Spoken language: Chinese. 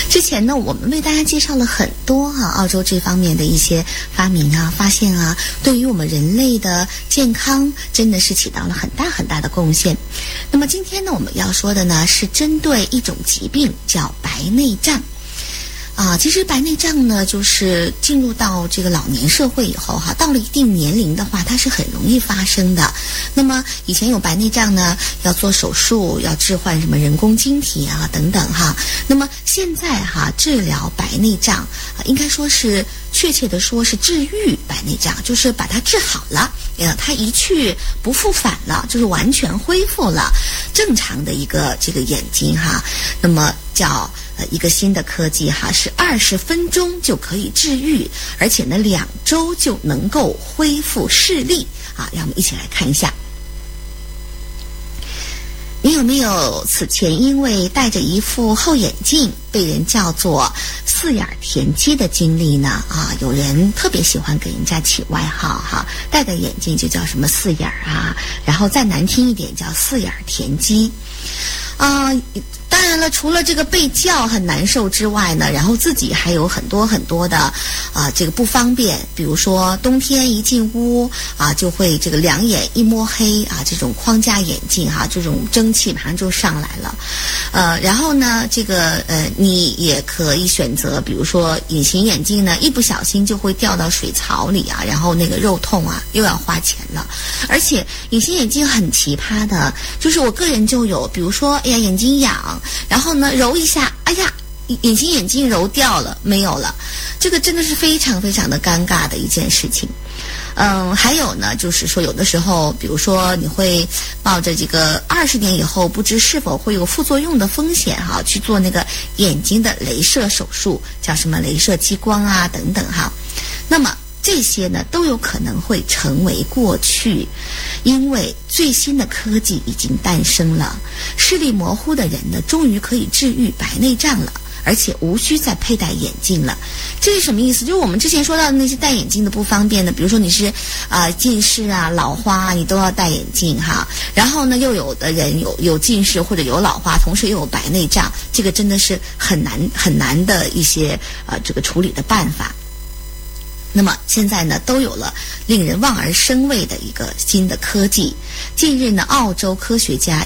之前呢，我们为大家介绍了很多澳洲这方面的一些发明啊、发现啊，对于我们人类的健康真的是起到了很大很大的贡献。那么今天呢，我们要说的呢是针对一种疾病，叫白内障。其实白内障呢，就是进入到这个老年社会以后到了一定年龄的话，它是很容易发生的。那么以前有白内障呢，要做手术，要置换什么人工晶体啊等等那么现在治疗白内障应该说是确切的说是治愈白内障，就是把它治好了，它一去不复返了，就是完全恢复了正常的一个这个眼睛那么叫一个新的科技是20分钟就可以治愈，而且呢2周就能够恢复视力让我们一起来看一下。你有没有此前因为戴着一副厚眼镜被人叫做四眼田鸡的经历呢？有人特别喜欢给人家起外号戴个眼镜就叫什么四眼然后再难听一点叫四眼田鸡当然了，除了这个被叫很难受之外呢，然后自己还有很多很多的这个不方便，比如说冬天一进屋就会这个两眼一摸黑这种框架眼镜这种蒸汽马上就上来了。然后呢，这个你也可以选择，比如说隐形眼镜呢，一不小心就会掉到水槽里然后那个肉痛又要花钱了。而且隐形眼镜很奇葩的，就是我个人就有，比如说眼睛痒，然后呢揉一下，隐形眼镜揉掉了，没有了，这个真的是非常非常的尴尬的一件事情。还有呢，就是说有的时候，比如说你会抱着这个20年以后不知是否会有副作用的风险去做那个眼睛的雷射手术，叫什么雷射激光等等那么这些呢都有可能会成为过去，因为最新的科技已经诞生了，视力模糊的人呢终于可以治愈白内障了，而且无需再佩戴眼镜了。这是什么意思？就是我们之前说到的那些戴眼镜的不方便的，比如说你是近视老花你都要戴眼镜然后呢又有的人有近视或者有老花，同时又有白内障，这个真的是很难的一些这个处理的办法。那么现在呢都有了令人望而生畏的一个新的科技。近日呢，澳洲科学家